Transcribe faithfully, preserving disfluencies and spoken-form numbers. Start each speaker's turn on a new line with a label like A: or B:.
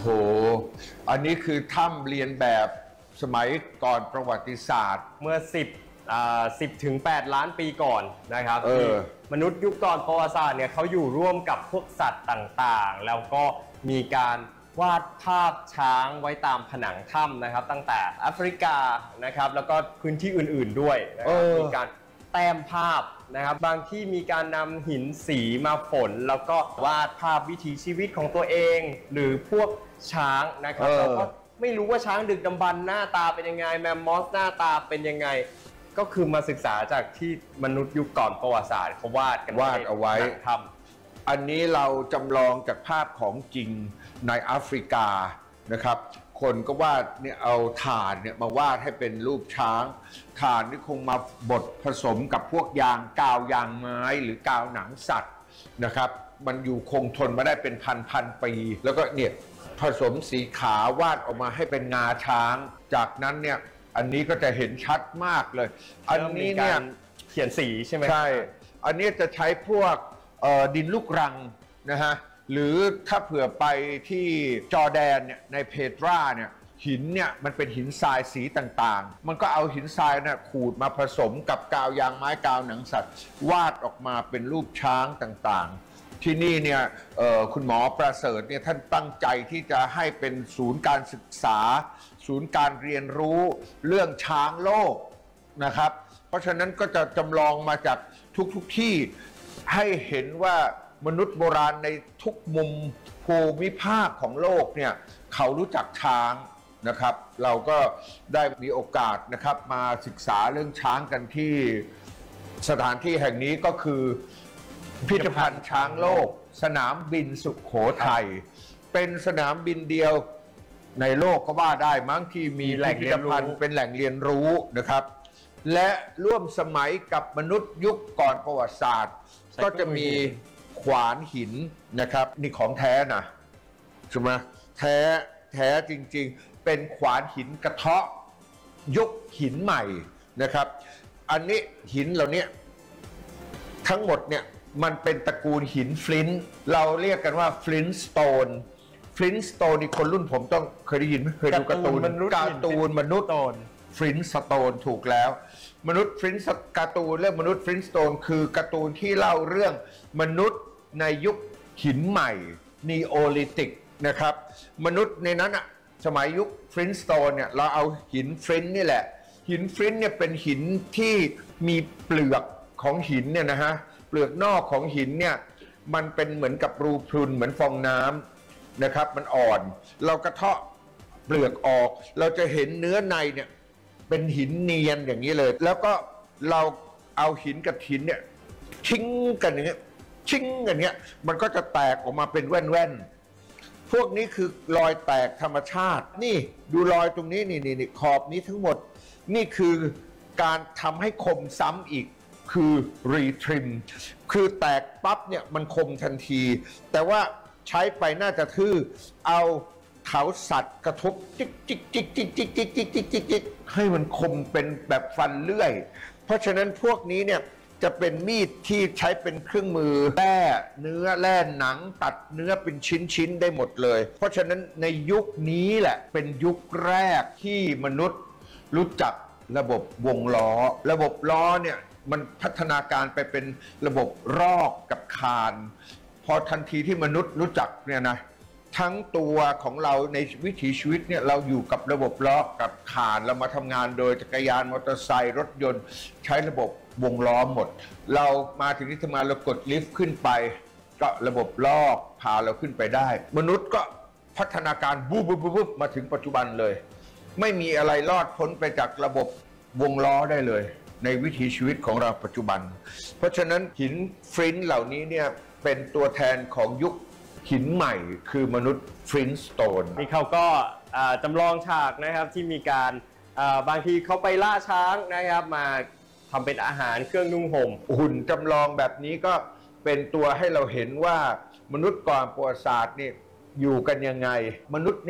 A: โหอันนี้คือถ้ำเรียนแบบสมัยก่อนประวัติศาสตร์
B: เมื่อสิบอ่าสิบถึงแปดล้านปีก่อนนะครับที่มนุษย์ยุคก่อนประวัติศาสตร์เนี่ยเขาอยู่ร่วมกับพวกสัตว์ต่างๆแล้วก็มีการวาดภาพช้างไว้ตามผนังถ้ำนะครับตั้งแต่แอฟริกานะครับแล้วก็พื้นที่อื่นๆด้วยนะครับมีการแต้มภาพนะครับบางที่มีการนำหินสีมาฝนแล้วก็วาดภาพวิถีชีวิตของตัวเองหรือพวกช้างนะครับแล้วก็ไม่รู้ว่าช้างดึกดำบรรพ์หน้าตาเป็นยังไงแมมมอสหน้าตาเป็นยังไงก็คือมาศึกษาจากที่มนุษย์ยุคก่อนประวัติศาสตร์เขาวาดกัน
A: วาดเอาไว้
B: ทำ
A: อันนี้เราจำลองจากภาพของจริงในแอฟริกานะครับคนก็วาดเนี่ยเอาถ่านเนี่ยมาวาดให้เป็นรูปช้างถ่านนี่คงมาบดผสมกับพวกยางกาวยางไม้หรือกาวหนังสัตว์นะครับมันอยู่คงทนมาได้เป็นพันพันปีแล้วก็เนี่ยผสมสีขาววาดออกมาให้เป็นงาช้างจากนั้นเนี่ยอันนี้ก็จะเห็นชัดมากเลยอันนี้เนี่ย
B: เขียนสีใช่ไหม
A: ใช่อันนี้จะใช้พวกดินลูกรังนะฮะหรือถ้าเผื่อไปที่จอร์แดนเนี่ยในเพตราเนี่ยหินเนี่ยมันเป็นหินทรายสีต่างๆมันก็เอาหินทรายเนี่ยขูดมาผสมกับกาวยางไม้กาวหนังสัตว์วาดออกมาเป็นรูปช้างต่างๆที่นี่เนี่ยคุณหมอประเสริฐเนี่ยท่านตั้งใจที่จะให้เป็นศูนย์การศึกษาศูนย์การเรียนรู้เรื่องช้างโลกนะครับเพราะฉะนั้นก็จะจำลองมาจากทุกๆที่ให้เห็นว่ามนุษย์โบราณในทุกมุมภูมิภาคของโลกเนี่ยเขารู้จักช้างนะครับเราก็ได้มีโอกาสนะครับมาศึกษาเรื่องช้างกันที่สถานที่แห่งนี้ก็คือพิพิธภัณฑ์ช้างโลกสนามบินสุโขทัยเป็นสนามบินเดียวในโลกก็ว่าได้มั้งที่มีพิพิธภัณฑ์เป็นแหล่งเรียนรู้นะครับและร่วมสมัยกับมนุษย์ยุคก่อนประวัติศาสตร์ก็จะมีขวานหินนะครับนี่ของแท้นะใช่ไหมแท้แท้จริงๆเป็นขวานหินกระเทาะยุคหินใหม่นะครับอันนี้หินเหล่านี้ทั้งหมดเนี่ยมันเป็นตระกูลหินฟลินต์เราเรียกกันว่าฟลินต์สโตนฟลินต์สโตนนี่คนรุ่นผมต้องเคยได้ยินไหมเคยดูการ์ตูนการ์ตูนมนุษย์ฟลินต์สโตนถูกแล้วมนุษย์ฟลินต์การ์ตูนเรื่องมนุษย์ฟลินต์สโตนคือการ์ตูนที่เล่าเรื่องมนุษย์ในยุคหินใหม่นีโอลิติกนะครับมนุษย์ในนั้นอะสมัยยุคฟลินต์สโตนเนี่ยเราเอาหินฟลินต์นี่แหละหินฟลินต์เนี่ยเป็นหินที่มีเปลือกของหินเนี่ยนะฮะเปลือกนอกของหินเนี่ยมันเป็นเหมือนกับรูพรุนเหมือนฟองน้ำนะครับมันอ่อนเรากระเทาะเปลือกออกเราจะเห็นเนื้อในเนี่ยเป็นหินเนียนอย่างนี้เลยแล้วก็เราเอาหินกับหินเนี่ยชิงกันอย่างเงี้ยชิงกันเงี้ยมันก็จะแตกออกมาเป็นแว่นๆพวกนี้คือรอยแตกธรรมชาตินี่ดูรอยตรงนี้นี่นี่ขอบนี้ทั้งหมดนี่คือการทำให้คมซ้ำอีกคือรีทริมคือแตกปั๊บเนี่ยมันคมทันทีแต่ว่าใช้ไปน่าจะทื่อเอาเขาสัตว์กระทบจิกจิกจิกจิกจิกจิกจิกจิกจิกจิกให้มันคมเป็นแบบฟันเลื่อยเพราะฉะนั้นพวกนี้เนี่ยจะเป็นมีดที่ใช้เป็นเครื่องมือแล่เนื้อแล่หนังตัดเนื้อเป็นชิ้นๆได้หมดเลยเพราะฉะนั้นในยุคนี้แหละเป็นยุคแรกที่มนุษย์รู้จักระบบวงล้อระบบล้อเนี่ยมันพัฒนาการไปเป็นระบบรอกกับคานพอทันทีที่มนุษย์รู้จักเนี่ยนะทั้งตัวของเราในวิถีชีวิตเนี่ยเราอยู่กับระบบล้อกับคานเรามาทำงานโดยจักรยานมอเตอร์ไซค์รถยนต์ใช้ระบบวงล้อหมดเรามาถึงที่ทำงานเรากดลิฟต์ขึ้นไปก็ระบบลอกพาเราขึ้นไปได้มนุษย์ก็พัฒนาการบูบบูบบูบมาถึงปัจจุบันเลยไม่มีอะไรรอดพ้นไปจากระบบวงล้อได้เลยในวิถีชีวิตของเราปัจจุบันเพราะฉะนั้นหินฟลินต์เหล่านี้เนี่ยเป็นตัวแทนของยุคหินใหม่คือมนุษย์ฟลินต์สโตน
B: นี่เขาก็จำลองฉากนะครับที่มีการบางทีเขาไปล่าช้างนะครับมาทำเป็นอาหารเครื่องนุ่งห่ม
A: หุ่นจำลองแบบนี้ก็เป็นตัวให้เราเห็นว่ามนุษย์ก่อนประวัติศาสตร์นี่อยู่กันยังไงมนุษย์